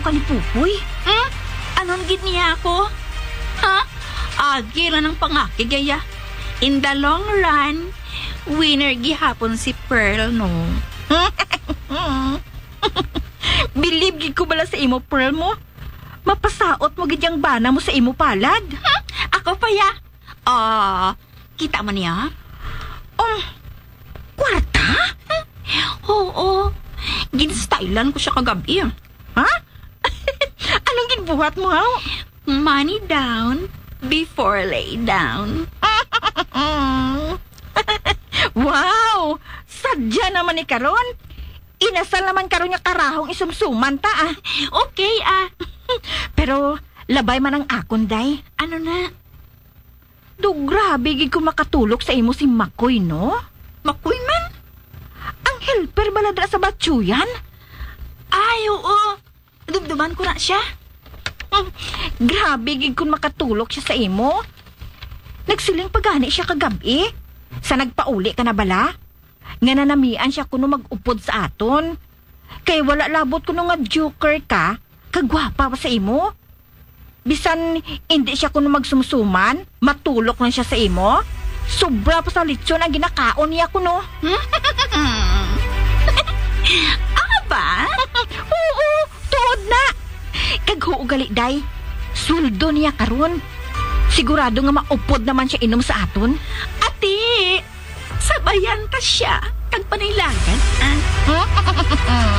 ka ni Pupoy? Anon gid niya ako? Ha? Agira ng pangakigaya. In the long run, winner gihapon si Pearl, no? Believe gid ko bala sa imo, Pearl mo. Mapasaot mo gid yang bana mo sa imo palad. Ako pa ya. Kita man niya? Kwarta? Oo. Ginstylan ko siya kagabi. Ha? Anong ginbuhat mo, ha? Money down before lay down. Wow! Sadya naman ni karon. Inasal naman karon niya karahong isumsuman ta, ah. Okay, Pero labay man ang akon, day. Ano na? Do grabe gid ko makatulog sa imo si Makoy, no? Makoy man? Ang helper bala dra sa batsuyan. Ay, oo. Dumduman ko na siya. Grabe gid kun makatulog siya sa imo. Nagsiling pagani siya kagabi. Sa nagpauli ka na bala? Nga nanamian siya kuno mag-upod sa aton. Kay wala labot kuno nga joker ka, kagwapa pa sa imo. Bisan hindi siya kuno magsumsuman, matulok lang siya sa imo. Sobra pa sa litsyon ang ginakaon niya kuno. Ba? Oo, tuod na. Kaghuugali day. Sweldo niya karon. Sigurado nga maupod naman siya inom sa aton. Ate, sabayan ta siya. Kag panaylagan,